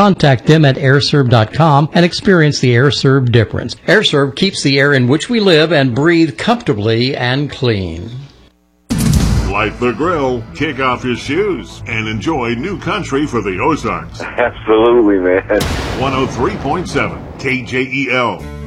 Contact them at airserv.com and experience the AirServ difference. AirServ keeps the air in which we live and breathe comfortably and clean. Light the grill, kick off your shoes, and enjoy new country for the Ozarks. Absolutely, man. 103.7 KJEL.